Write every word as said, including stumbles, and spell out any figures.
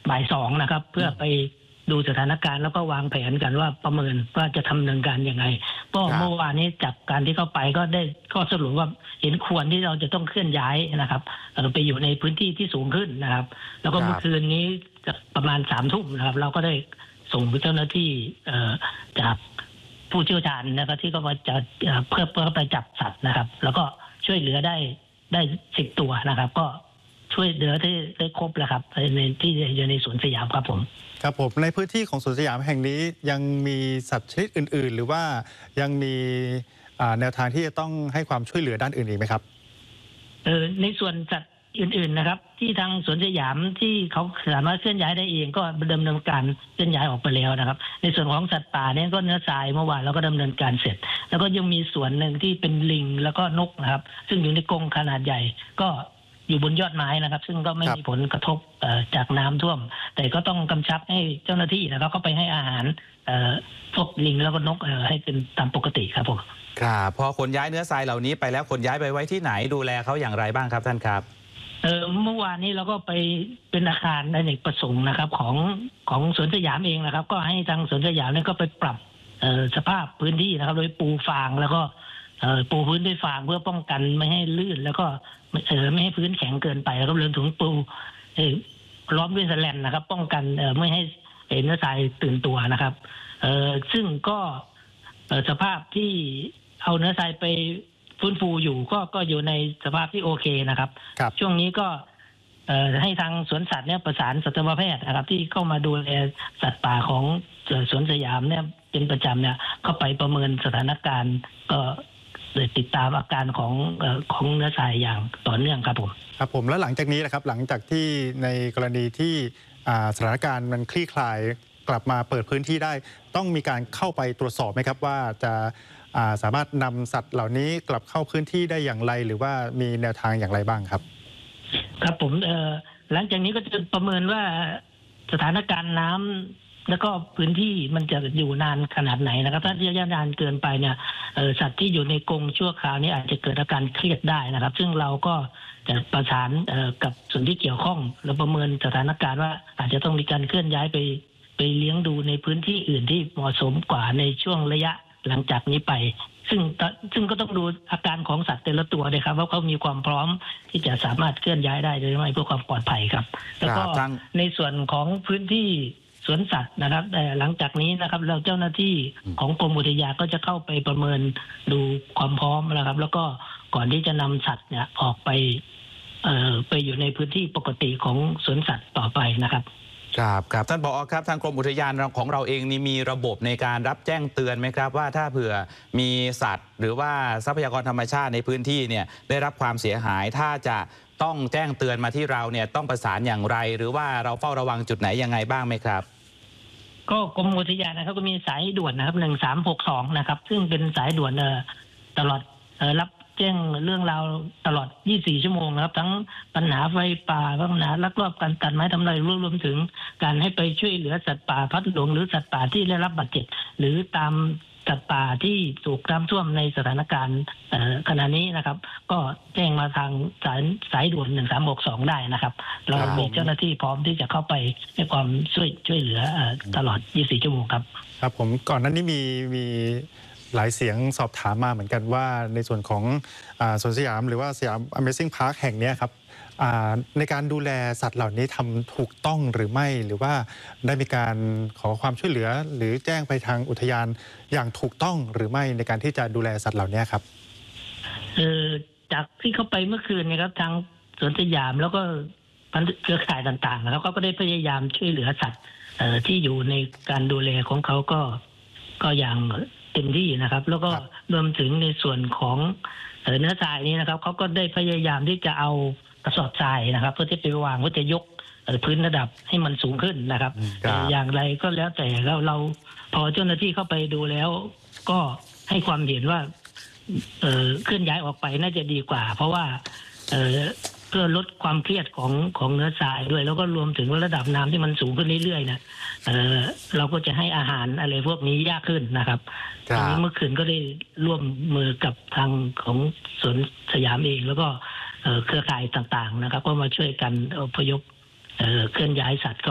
บ่ายสองนะครับเพื่อไปดูสถานการณ์แล้วก็วางแผนกันว่าประเมินว่าจะทำเนินการยังไงก็เมื่อวานนี้จากการที่เข้าไปก็ได้ข้อสรุปว่าเห็นควรที่เราจะต้องเคลื่อนย้ายนะครับไปอยู่ในพื้นที่ที่สูงขึ้นนะครับแล้วก็เมื่อคืนนี้ประมาณสามทุ่มนะครับเราก็ได้ส่งเจ้าหน้าที่จากผู้เชี่ยวชาญนะครับที่ก็มาจะเพื่อเพื่อไปจับสัตว์นะครับแล้วก็ช่วยเหลือได้ได้สิบตัวนะครับก็ช่วยเหลือได้ได้ครบแล้วครับในที่อยู่ในสวนสยามครับผมครับผมในพื้นที่ของสวนสยามแห่งนี้ยังมีสัตว์ชนิดอื่นๆหรือว่ายังมีแนวทางที่จะต้องให้ความช่วยเหลือด้านอื่นอีกไหมครับเออในส่วนสัตว์อื่นๆนะครับที่ทางสวนสยามที่เขาสามารถเคลื่อนย้ายได้เองก็ดำเนินการเคลื่อนย้ายออกไปแล้วนะครับในส่วนของสัตว์ป่าเนี่ยก็เนื้อทรายเมื่อวานเราก็ดำเนินการเสร็จแล้วก็ยังมีส่วนหนึ่งที่เป็นลิงแล้วก็นกนะครับซึ่งอยู่ในกรงขนาดใหญ่ก็อยู่บนยอดไม้นะครับซึ่งก็ไม่มีผลกระทบจากน้ำท่วมแต่ก็ต้องกำชับให้เจ้าหน้าที่นะครับเข้าไปให้อาหารพวกลิงแล้วก็นกให้เป็นตามปกติครับผมครับพอขนย้ายเนื้อทรายเหล่านี้ไปแล้วขนย้ายไปไว้ที่ไหนดูแลเขาอย่างไรบ้างครับท่านครับเออเมื่อวานนี้เราก็ไปเป็นอาคารอเนกประสงค์นะครับของของสวนสยามเองนะครับก็ให้ทางสวนสยามเนี่ยก็ไปปรับสภาพพื้นที่นะครับโดยปูฟางแล้วก็ปูพื้นด้วยฟางเพื่อป้องกันไม่ให้ลื่นแล้วก็ไม่ให้พื้นแข็งเกินไปแล้วก็รวมถึงปูล้อมด้วยแสแลนนะครับป้องกันไม่ให้เนื้อทรายตื่นตัวนะครับซึ่งก็สภาพที่เอาเนื้อทรายไปฟื้นฟูอยู่ก็ก็อยู่ในสภาพที่โอเคนะครับช่วงนี้ก็ให้ทางสวนสัตว์เนี่ยประสานสัตวแพทย์นะครับที่เข้ามาดูแลสัตว์ป่าของสวนสยามเนี่ยเป็นประจำเนี่ยเข้าไปประเมินสถานการณ์ก็ติดตามอาการของของเนื้อทรายอย่างต่อเนื่องครับผมครับผมแล้วหลังจากนี้นะครับหลังจากที่ในกรณีที่สถานการณ์มันคลี่คลายกลับมาเปิดพื้นที่ได้ต้องมีการเข้าไปตรวจสอบไหมครับว่าจะสามารถนำสัตว์เหล่านี้กลับเข้าพื้นที่ได้อย่างไรหรือว่ามีแนวทางอย่างไรบ้างครับครับผมหลังจากนี้ก็จะประเมินว่าสถานการณ์น้ำแล้วก็พื้นที่มันจะอยู่นานขนาดไหนนะครับถ้าระยะนานเกินไปเนี่ยสัตว์ที่อยู่ในกรงชั่วคราวนี้อาจจะเกิดอาการเครียดได้นะครับซึ่งเราก็จะประสานกับส่วนที่เกี่ยวข้องและประเมินสถานการณ์ว่าอาจจะต้องมีการเคลื่อนย้ายไปไปเลี้ยงดูในพื้นที่อื่นที่เหมาะสมกว่าในช่วงระยะหลังจากนี้ไปซึ่งซึ่งก็ต้องดูอาการของสัตว์แต่ละตัวเลยครับว่าเขามีความพร้อมที่จะสามารถเคลื่อนย้ายได้หรือไม่เพื่อความปลอดภัยครับแล้วก็ในส่วนของพื้นที่สวนสัตว์นะครับแต่หลังจากนี้นะครับเราเจ้าหน้าที่ของกรมอุทยานก็จะเข้าไปประเมินดูความพร้อมนะครับแล้วก็ก่อนที่จะนำสัตว์เนี่ยออกไปเอ่อไปอยู่ในพื้นที่ปกติของสวนสัตว์ต่อไปนะครับครับครับท่านผอ.ครับทางกรมอุทยานของเราเองนี่มีระบบในการรับแจ้งเตือนไหมครับว่าถ้าเผื่อมีสัตว์หรือว่าทรัพยากรธรรมชาติในพื้นที่เนี่ยได้รับความเสียหายถ้าจะต้องแจ้งเตือนมาที่เราเนี่ยต้องประสานอย่างไรหรือว่าเราเฝ้าระวังจุดไหนยังไงบ้างไหมครับก็กรมอุทยานนะครับก็มีสายด่วนนะครับหนึ่งสามหกสองนะครับซึ่งเป็นสายด่วนเอ่อตลอดเอ่อรับแจ้งเรื่องราวตลอดยี่สิบสี่ชั่วโมงนะครับทั้งปัญหาไฟป่าปัญหาลักลอบการตัดไม้ทำลายรวมถึงการให้ไปช่วยเหลือสัตว์ป่าพัดหลงหรือสัตว์ป่าที่ได้รับบาดเจ็บหรือตามสัตว์ป่าที่ถูกน้ำท่วมในสถานการณ์ขณะนี้นะครับก็แจ้งมาทางสายสายด่วนหนึ่งสามหกสองได้นะครับเรามีเจ้าหน้าที่พร้อมที่จะเข้าไปให้ความช่วยช่วยเหลือตลอดยี่สิบสี่ชั่วโมงครับครับผมก่อนหน้านี้มีมีหลายเสียงสอบถามมาเหมือนกันว่าในส่วนของสวนสยามหรือว่าสยาม Amazing Park แห่งนี้ครับในการดูแลสัตว์เหล่านี้ทำถูกต้องหรือไม่หรือว่าได้มีการขอความช่วยเหลือหรือแจ้งไปทางอุทยานอย่างถูกต้องหรือไม่ในการที่จะดูแลสัตว์เหล่านี้ครับเออจากที่เข้าไปเมื่อคืนนะครับทางสวนสยามแล้วก็เครือข่ายต่างๆแล้วก็ได้พยายามช่วยเหลือสัตว์ที่อยู่ในการดูแลของเขาก็ก็อย่างเต็มที่นะครับแล้วก็รวมถึงในส่วนของเนื้อทรายนี้นะครับเขาก็ได้พยายามที่จะเอากระสอบทรายนะครับเพื่อที่ไปวางเพื่อจะยกพื้นระดับให้มันสูงขึ้นนะครับอย่างไรก็แล้วแต่เราเราพอเจ้าหน้าที่เข้าไปดูแล้วก็ให้ความเห็นว่าเอ่อเคลื่อนย้ายออกไปน่าจะดีกว่าเพราะว่าเอ่อเพื่อลดความเครียดของของเนื้อทรายด้วยแล้วก็รวมถึงระดับน้ำที่มันสูงขึ้นเรื่อยๆนะเอ่อเราก็จะให้อาหารอะไรพวกนี้ยากขึ้นนะครับตอนนี้เมื่อคืนก็ได้ร่วมมือกับทางของสวนสยามเองแล้วก็เครือข่ายต่างๆนะครับก็มาช่วยกันอพยพเคลื่อนย้ายสัตว์